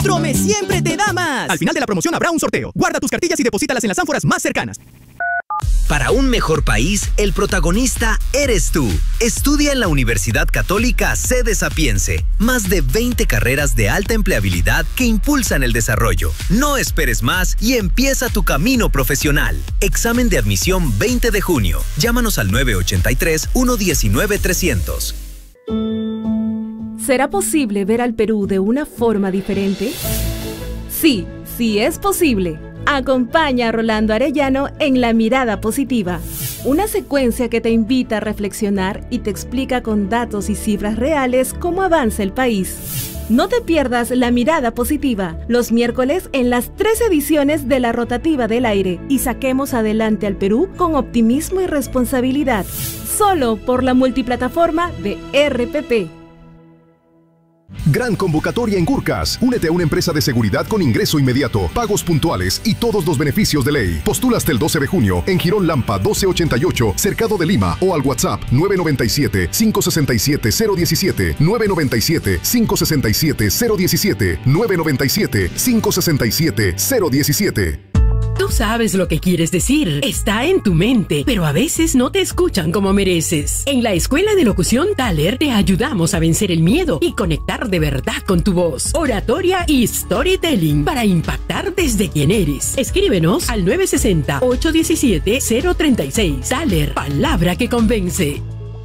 Trome siempre te da más. Al final de la promoción habrá un sorteo. Guarda tus cartillas y deposítalas en las ánforas más cercanas. Para un mejor país, el protagonista eres tú. Estudia en la Universidad Católica Sede Sapiense. Más de 20 carreras de alta empleabilidad que impulsan el desarrollo. No esperes más y empieza tu camino profesional. Examen de admisión 20 de junio. Llámanos al 983-119-300. ¿Será posible ver al Perú de una forma diferente? Sí, sí es posible. Acompaña a Rolando Arellano en La Mirada Positiva, una secuencia que te invita a reflexionar y te explica con datos y cifras reales cómo avanza el país. No te pierdas La Mirada Positiva, los miércoles en las 3 ediciones de la Rotativa del Aire y saquemos adelante al Perú con optimismo y responsabilidad, solo por la multiplataforma de RPP. Gran convocatoria en Gurkas. Únete a una empresa de seguridad con ingreso inmediato, pagos puntuales y todos los beneficios de ley. Postula hasta el 12 de junio en Girón Lampa 1288, Cercado de Lima, o al WhatsApp 997-567-017, 997-567-017, 997-567-017. Tú sabes lo que quieres decir, está en tu mente, pero a veces no te escuchan como mereces. En la Escuela de Locución Thaler te ayudamos a vencer el miedo y conectar de verdad con tu voz, oratoria y storytelling para impactar desde quien eres. Escríbenos al 960-817-036. Thaler, palabra que convence.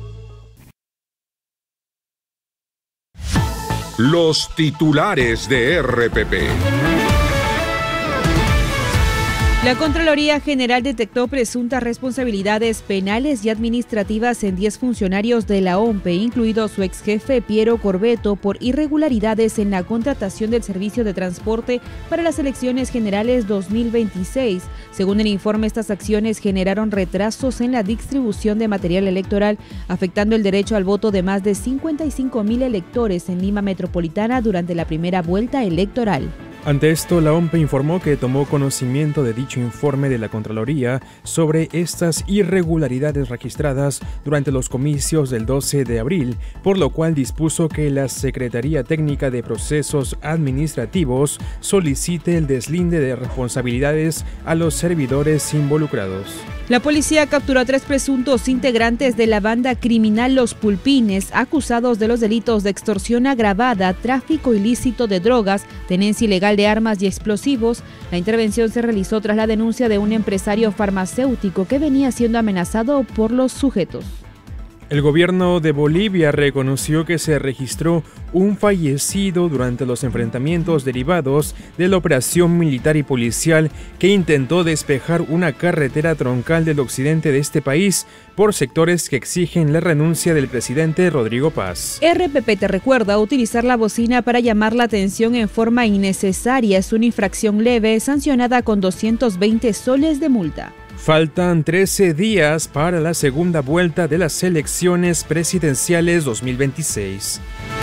Los titulares de RPP. La Contraloría General detectó presuntas responsabilidades penales y administrativas en 10 funcionarios de la OMPE, incluido su exjefe Piero Corbeto, por irregularidades en la contratación del servicio de transporte para las elecciones generales 2026. Según el informe, estas acciones generaron retrasos en la distribución de material electoral, afectando el derecho al voto de más de 55.000 electores en Lima Metropolitana durante la primera vuelta electoral. Ante esto, la OMPE informó que tomó conocimiento de dicho informe de la Contraloría sobre estas irregularidades registradas durante los comicios del 12 de abril, por lo cual dispuso que la Secretaría Técnica de Procesos Administrativos solicite el deslinde de responsabilidades a los servidores involucrados. La policía capturó a 3 presuntos integrantes de la banda criminal Los Pulpines, acusados de los delitos de extorsión agravada, tráfico ilícito de drogas, tenencia ilegal de armas y explosivos. La intervención se realizó tras la denuncia de un empresario farmacéutico que venía siendo amenazado por los sujetos. El gobierno de Bolivia reconoció que se registró un fallecido durante los enfrentamientos derivados de la operación militar y policial que intentó despejar una carretera troncal del occidente de este país por sectores que exigen la renuncia del presidente Rodrigo Paz. RPP te recuerda: utilizar la bocina para llamar la atención en forma innecesaria es una infracción leve sancionada con 220 soles de multa. Faltan 13 días para la segunda vuelta de las elecciones presidenciales 2026.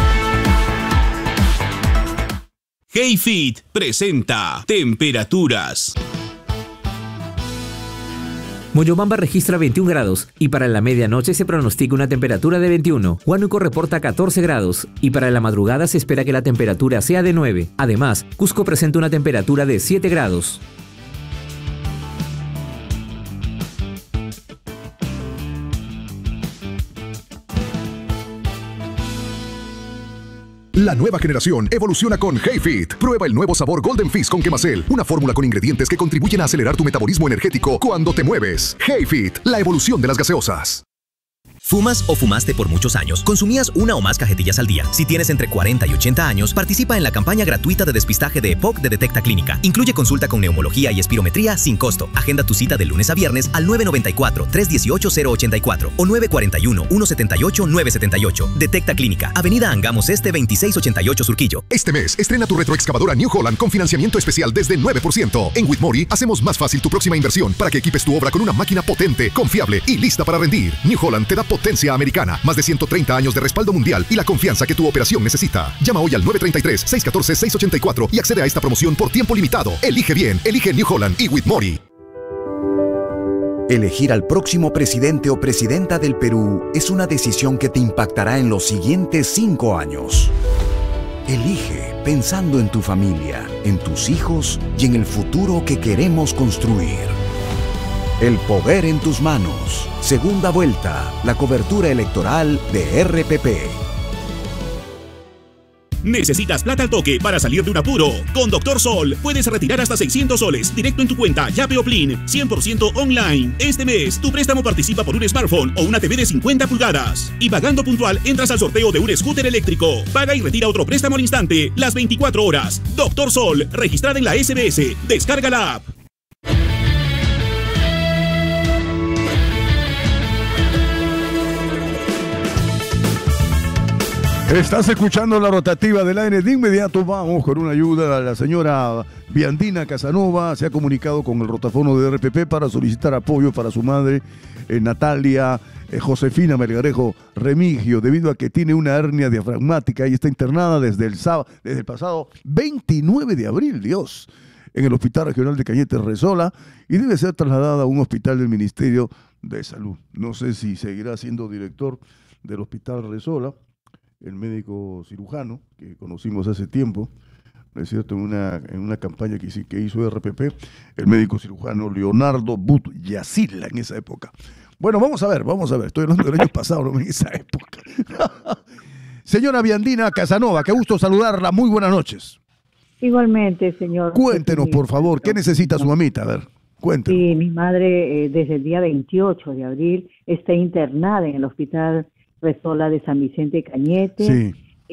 HeyFit presenta temperaturas. Moyobamba registra 21 grados y para la medianoche se pronostica una temperatura de 21. Huánuco reporta 14 grados y para la madrugada se espera que la temperatura sea de 9. Además, Cusco presenta una temperatura de 7 grados. La nueva generación evoluciona con HeyFit. Prueba el nuevo sabor Golden Fizz con Quemacel, una fórmula con ingredientes que contribuyen a acelerar tu metabolismo energético cuando te mueves. HeyFit, la evolución de las gaseosas. ¿Fumas o fumaste por muchos años? ¿Consumías una o más cajetillas al día? Si tienes entre 40 y 80 años, participa en la campaña gratuita de despistaje de EPOC de Detecta Clínica. Incluye consulta con neumología y espirometría sin costo. Agenda tu cita de lunes a viernes al 994-318-084 o 941-178-978. Detecta Clínica, Avenida Angamos Este 2688 Surquillo. Este mes, estrena tu retroexcavadora New Holland con financiamiento especial desde 9%. En Whitmore hacemos más fácil tu próxima inversión para que equipes tu obra con una máquina potente, confiable y lista para rendir. New Holland te da potencia americana, más de 130 años de respaldo mundial y la confianza que tu operación necesita. Llama hoy al 933-614-684 y accede a esta promoción por tiempo limitado. Elige bien, elige New Holland y Whitmore. Elegir al próximo presidente o presidenta del Perú es una decisión que te impactará en los siguientes 5 años. Elige pensando en tu familia, en tus hijos y en el futuro que queremos construir. El poder en tus manos. Segunda vuelta. La cobertura electoral de RPP. ¿Necesitas plata al toque para salir de un apuro? Con Doctor Sol puedes retirar hasta 600 soles directo en tu cuenta Yape o Plin, 100% online. Este mes, tu préstamo participa por un smartphone o una TV de 50 pulgadas. Y pagando puntual, entras al sorteo de un scooter eléctrico. Paga y retira otro préstamo al instante, las 24 horas. Doctor Sol, registrada en la SBS. Descarga la app. Estás escuchando la rotativa del aire. De inmediato vamos con una ayuda. La señora Viandina Casanova se ha comunicado con el rotafono de RPP para solicitar apoyo para su madre, Natalia Josefina Melgarejo Remigio, debido a que tiene una hernia diafragmática y está internada desde el pasado 29 de abril, Dios, en el Hospital Regional de Cañete Resola, y debe ser trasladada a un hospital del Ministerio de Salud. No sé si seguirá siendo director del Hospital Resola el médico cirujano que conocimos hace tiempo, ¿no es cierto?, en una campaña que hizo RPP, el médico cirujano Leonardo But Yacila en esa época. Bueno, vamos a ver, estoy hablando del año pasado, no en esa época. Señora Viandina Casanova, qué gusto saludarla, muy buenas noches. Igualmente, señor. Cuéntenos, por favor, ¿qué necesita su mamita? A ver, cuéntenos. Sí, mi madre desde el día 28 de abril está internada en el Hospital Resola de San Vicente Cañete. Sí.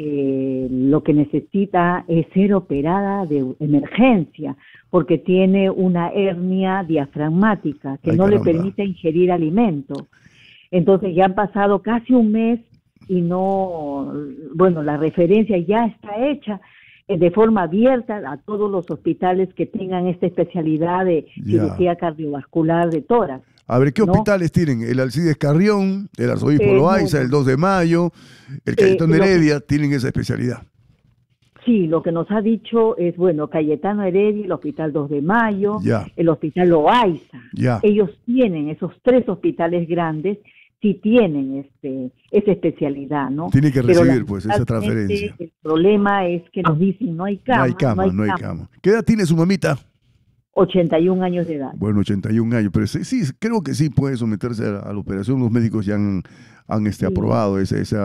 Lo que necesita es ser operada de emergencia porque tiene una hernia diafragmática que no le permite ingerir alimento. Entonces ya han pasado casi un mes y la referencia ya está hecha de forma abierta a todos los hospitales que tengan esta especialidad de cirugía cardiovascular de tórax. A ver, ¿qué hospitales tienen? El Alcides Carrión, el Arzobispo Loaiza, el 2 de Mayo, el Cayetano Heredia, tienen esa especialidad. Sí, lo que nos ha dicho es, Cayetano Heredia, el Hospital 2 de Mayo, el Hospital Loaiza. Ellos tienen, esos 3 hospitales grandes, sí tienen esa especialidad, ¿no? Tiene que recibir, esa transferencia. El problema es que nos dicen, no hay cama. No hay cama. ¿Qué edad tiene su mamita? 81 años de edad. Bueno, 81 años, pero sí, creo que sí puede someterse a la operación. Los médicos ya han aprobado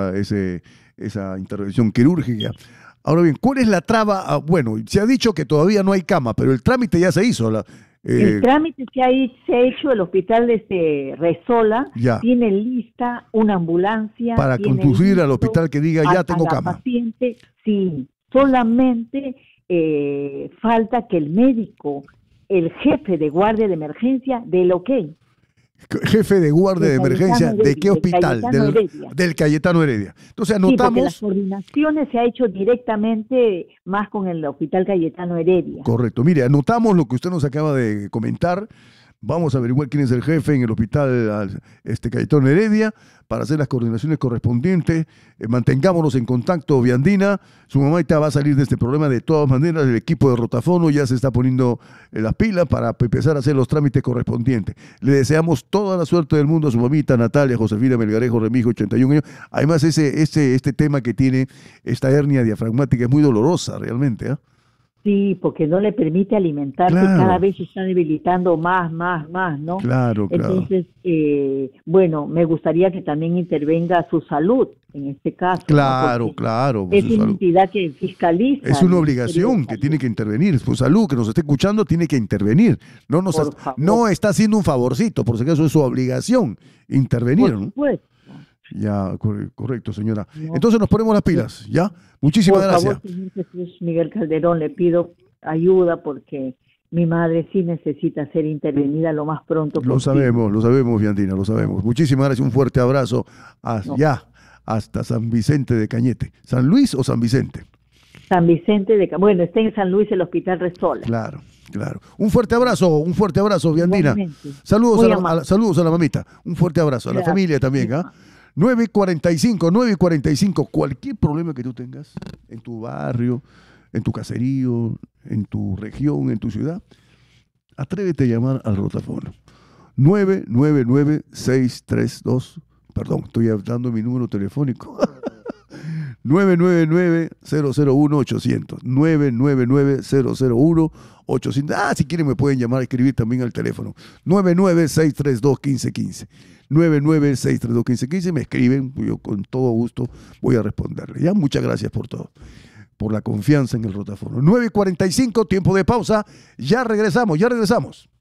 esa intervención quirúrgica. Ahora bien, ¿cuál es la traba? Se ha dicho que todavía no hay cama, pero el trámite ya se hizo. El trámite se ha hecho, el hospital de Resola tiene lista una ambulancia. Para conducir al hospital que diga, ya tengo cama. Paciente, sí, solamente falta que el médico, el jefe de guardia de emergencia, dé el ok. Jefe de guardia de emergencia, ¿de qué hospital? Del Cayetano Heredia. Entonces anotamos. Sí, porque las coordinaciones se ha hecho directamente más con el Hospital Cayetano Heredia. Correcto. Mire, anotamos lo que usted nos acaba de comentar. Vamos a averiguar quién es el jefe en el Hospital Cayetano Heredia para hacer las coordinaciones correspondientes. Mantengámonos en contacto, Viandina. Su mamita va a salir de este problema de todas maneras. El equipo de rotafono ya se está poniendo las pilas para empezar a hacer los trámites correspondientes. Le deseamos toda la suerte del mundo a su mamita, Natalia Josefina Melgarejo Remigio, 81 años. Además, este tema que tiene esta hernia diafragmática es muy dolorosa realmente, ¿eh? Sí, porque no le permite alimentarse, cada vez se está debilitando más, ¿no? Claro. Entonces, me gustaría que también intervenga su salud en este caso. Claro. Es una entidad que fiscaliza. Es una obligación que tiene que intervenir. Su salud, que nos esté escuchando, tiene que intervenir. No está haciendo un favorcito, por si acaso es su obligación intervenir, ¿no? Por supuesto. Ya, correcto, señora. Entonces nos ponemos las pilas, ¿ya? Muchísimas gracias. Por favor, señor Jesús Miguel Calderón, le pido ayuda porque mi madre sí necesita ser intervenida lo más pronto posible. Lo sabemos, Viandina, lo sabemos. Muchísimas gracias, un fuerte abrazo hasta San Vicente de Cañete. ¿San Luis o San Vicente? San Vicente de Cañete. Está en San Luis el Hospital Resola. Claro. Un fuerte abrazo, Viandina. Saludos a la mamita. Un fuerte abrazo, a la familia también, ¿ah? 9:45, cualquier problema que tú tengas en tu barrio, en tu caserío, en tu región, en tu ciudad, atrévete a llamar al rotafono. 999-632, perdón, estoy dando mi número telefónico, 999-001-800. 999-001-800. Si quieren me pueden llamar, escribir también al teléfono. 99632-1515. 99632-1515. Me escriben, yo con todo gusto voy a responderle. Ya, muchas gracias por todo, por la confianza en el Rotafono. 9:45, tiempo de pausa. Ya regresamos.